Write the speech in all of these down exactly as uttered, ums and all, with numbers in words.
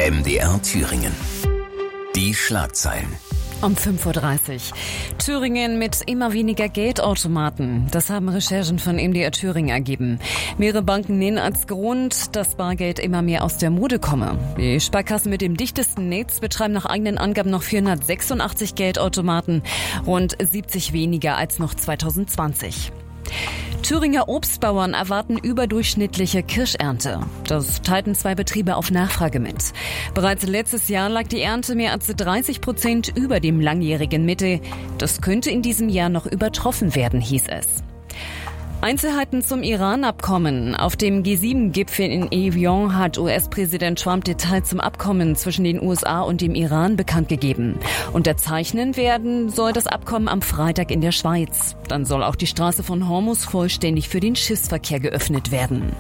M D R Thüringen. Die Schlagzeilen. Um fünf Uhr dreißig. Thüringen mit immer weniger Geldautomaten. Das haben Recherchen von M D R Thüringen ergeben. Mehrere Banken nennen als Grund, dass Bargeld immer mehr aus der Mode komme. Die Sparkassen mit dem dichtesten Netz betreiben nach eigenen Angaben noch vierhundertsechsundachtzig Geldautomaten, rund siebzig weniger als noch zweitausendzwanzig. Thüringer Obstbauern erwarten überdurchschnittliche Kirschernte. Das teilten zwei Betriebe auf Nachfrage mit. Bereits letztes Jahr lag die Ernte mehr als dreißig Prozent über dem langjährigen Mittel. Das könnte in diesem Jahr noch übertroffen werden, hieß es. Einzelheiten zum Iran-Abkommen. Auf dem G sieben Gipfel in Evian hat U S-Präsident Trump Details zum Abkommen zwischen den U S A und dem Iran bekannt gegeben. Unterzeichnen werden soll das Abkommen am Freitag in der Schweiz. Dann soll auch die Straße von Hormuz vollständig für den Schiffsverkehr geöffnet werden.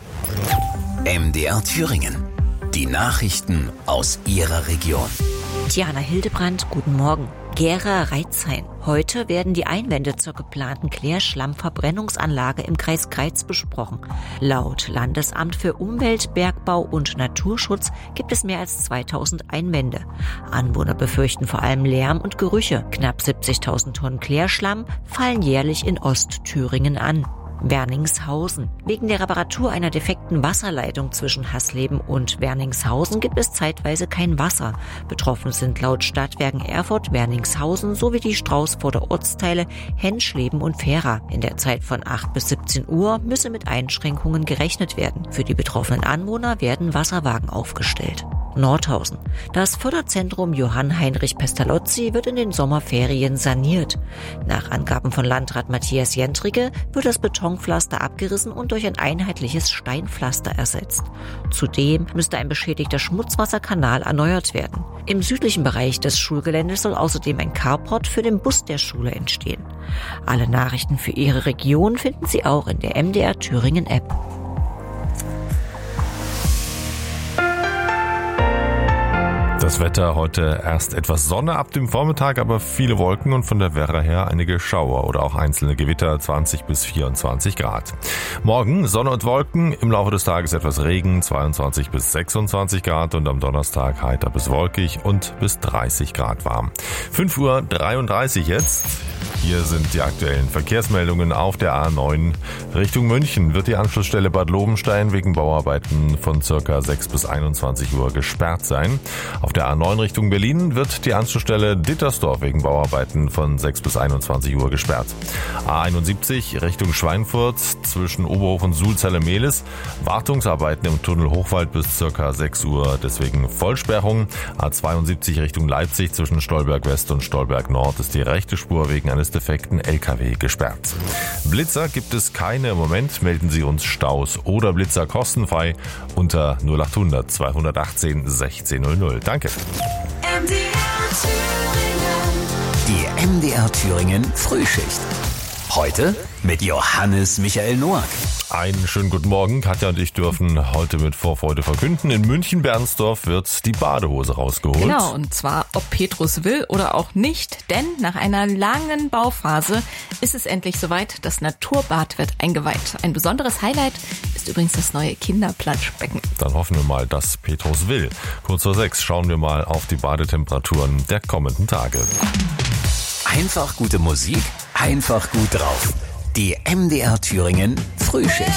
M D R Thüringen. Die Nachrichten aus Ihrer Region. Diana Hildebrandt, guten Morgen. Gera-Reitzhain. Heute werden die Einwände zur geplanten Klärschlammverbrennungsanlage im Kreis Greiz besprochen. Laut Landesamt für Umwelt, Bergbau und Naturschutz gibt es mehr als zweitausend Einwände. Anwohner befürchten vor allem Lärm und Gerüche. Knapp siebzigtausend Tonnen Klärschlamm fallen jährlich in Ostthüringen an. Werningshausen. Wegen der Reparatur einer defekten Wasserleitung zwischen Hasleben und Werningshausen gibt es zeitweise kein Wasser. Betroffen sind laut Stadtwerken Erfurt, Werningshausen sowie die Straußfurter Ortsteile Henschleben und Fehra. In der Zeit von acht bis siebzehn Uhr müsse mit Einschränkungen gerechnet werden. Für die betroffenen Anwohner werden Wasserwagen aufgestellt. Nordhausen. Das Förderzentrum Johann Heinrich Pestalozzi wird in den Sommerferien saniert. Nach Angaben von Landrat Matthias Jentrige wird das Betonpflaster abgerissen und durch ein einheitliches Steinpflaster ersetzt. Zudem müsste ein beschädigter Schmutzwasserkanal erneuert werden. Im südlichen Bereich des Schulgeländes soll außerdem ein Carport für den Bus der Schule entstehen. Alle Nachrichten für Ihre Region finden Sie auch in der M D R Thüringen App. Das Wetter heute erst etwas Sonne ab dem Vormittag, aber viele Wolken und von der Werra her einige Schauer oder auch einzelne Gewitter, zwanzig bis vierundzwanzig Grad. Morgen Sonne und Wolken, im Laufe des Tages etwas Regen, zweiundzwanzig bis sechsundzwanzig Grad und am Donnerstag heiter bis wolkig und bis dreißig Grad warm. fünf Uhr dreiunddreißig jetzt. Hier sind die aktuellen Verkehrsmeldungen auf der A neun. Richtung München wird die Anschlussstelle Bad Lobenstein wegen Bauarbeiten von ca. sechs bis einundzwanzig Uhr gesperrt sein. Auf der A neun Richtung Berlin wird die Anschlussstelle Dittersdorf wegen Bauarbeiten von sechs bis einundzwanzig Uhr gesperrt. A einundsiebzig Richtung Schweinfurt zwischen Oberhof und Sulzelle-Mehlis. Wartungsarbeiten im Tunnel Hochwald bis ca. sechs Uhr, deswegen Vollsperrung. A zweiundsiebzig Richtung Leipzig zwischen Stolberg West und Stolberg Nord ist die rechte Spur wegen eines defekten L K W gesperrt. Blitzer gibt es keine im Moment. Melden Sie uns Staus oder Blitzer kostenfrei unter null achthundert zweihundertachtzehn sechzehnhundert. Danke. M D R Thüringen. Die M D R Thüringen Frühschicht. Heute mit Johannes Michael Noack. Einen schönen guten Morgen. Katja und ich dürfen heute mit Vorfreude verkünden, in München-Bernsdorf wird die Badehose rausgeholt. Genau, und zwar ob Petrus will oder auch nicht, denn nach einer langen Bauphase ist es endlich soweit, das Naturbad wird eingeweiht. Ein besonderes Highlight ist übrigens das neue Kinderplatschbecken. Dann hoffen wir mal, dass Petrus will. Kurz vor sechs schauen wir mal auf die Badetemperaturen der kommenden Tage. Einfach gute Musik, einfach gut drauf. Die M D R Thüringen Frühschicht.